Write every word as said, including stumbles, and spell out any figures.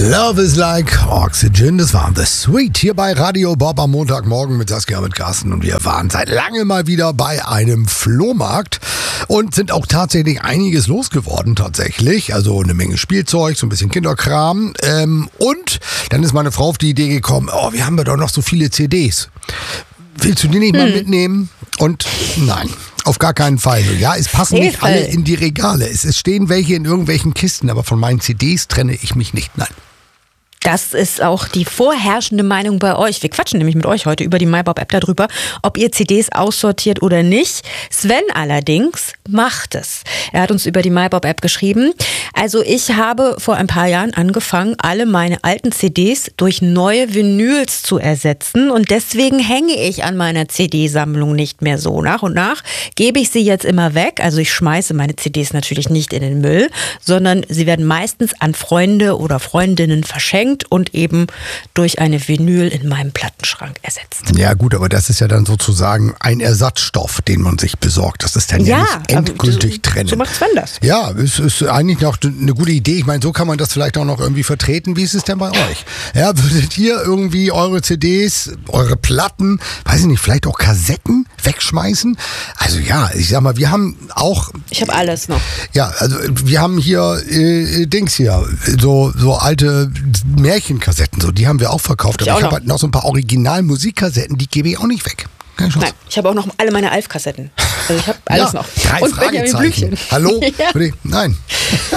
Love is like oxygen, das war The Sweet hier bei Radio Bob am Montagmorgen mit Saskia, mit Carsten, und wir waren seit langem mal wieder bei einem Flohmarkt und sind auch tatsächlich einiges losgeworden tatsächlich, also eine Menge Spielzeug, so ein bisschen Kinderkram, ähm, und dann ist meine Frau auf die Idee gekommen, oh, wir haben ja doch noch so viele C Ds. Willst du die nicht mal hm. mitnehmen? Und nein, auf gar keinen Fall. Ja, es passen nicht alle in die Regale. Es, es stehen welche in irgendwelchen Kisten, aber von meinen C Ds trenne ich mich nicht. Nein. Das ist auch die vorherrschende Meinung bei euch. Wir quatschen nämlich mit euch heute über die MyBob-App darüber, ob ihr C Ds aussortiert oder nicht. Sven allerdings macht es. Er hat uns über die MyBob-App geschrieben. Also ich habe vor ein paar Jahren angefangen, alle meine alten C Ds durch neue Vinyls zu ersetzen. Und deswegen hänge ich an meiner C D-Sammlung nicht mehr so. Nach und nach gebe ich sie jetzt immer weg. Also ich schmeiße meine C Ds natürlich nicht in den Müll, sondern sie werden meistens an Freunde oder Freundinnen verschenkt und eben durch eine Vinyl in meinem Plattenschrank ersetzt. Ja gut, aber das ist ja dann sozusagen ein Ersatzstoff, den man sich besorgt. Das ist dann ja, ja nicht endgültig so, trennen. So macht Sven das. Ja, es ist eigentlich noch eine gute Idee. Ich meine, so kann man das vielleicht auch noch irgendwie vertreten. Wie ist es denn bei euch? Ja, würdet ihr irgendwie eure C Ds, eure Platten, weiß ich nicht, vielleicht auch Kassetten wegschmeißen? Also ja, ich sag mal, wir haben auch... Ich habe alles noch. Ja, also wir haben hier äh, Dings hier, so, so alte Märchenkassetten, so, die haben wir auch verkauft. Ich aber auch ich habe noch. halt noch so ein paar Original-Musikkassetten, die gebe ich auch nicht weg. Nein, ich habe auch noch alle meine Alf-Kassetten. Also ich habe alles ja, noch. Drei Und Fragezeichen. Benjamin Blümchen. Hallo? Ja. Nein.